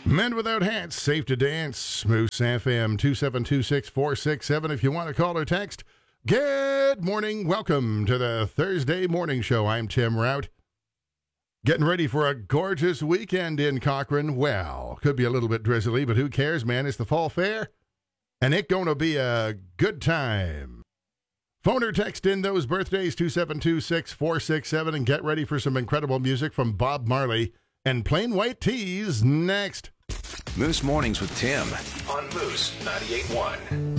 Men Without Hats, Safe to Dance, Moose FM 2726467 if you want to call or text. Good morning. Welcome to the Thursday Morning Show. I'm Tim Rout. Getting ready for a gorgeous weekend in Cochrane. Well, could be a little bit drizzly, but who cares, man? It's the fall fair, and it's going to be a good time. Phone or text in those birthdays, 2726467, and get ready for some incredible music from Bob Marley and Plain White Tees next. Moose Mornings with Tim on Moose 98.1.